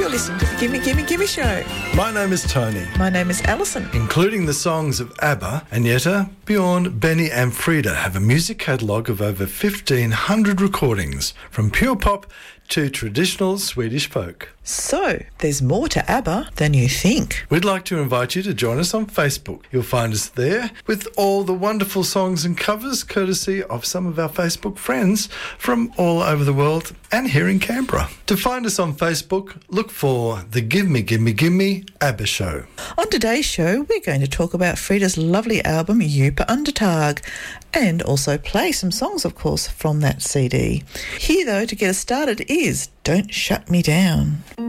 You're listening to the Gimme Gimme Gimme Show. My name is Tony. My name is Alison. Including the songs of ABBA, Agneta, Bjorn, Benny and Frida have a music catalogue of over 1,500 recordings, from pure pop to traditional Swedish folk. So, there's more to ABBA than you think. We'd like to invite you to join us on Facebook. You'll find us there with all the wonderful songs and covers courtesy of some of our Facebook friends from all over the world and here in Canberra. To find us on Facebook, look for the Gimme Gimme Gimme ABBA Show. On today's show, we're going to talk about Frida's lovely album, Djupa Undertag, and also play some songs, of course, from that CD. Here, though, to get us started is Don't Shut Me Down.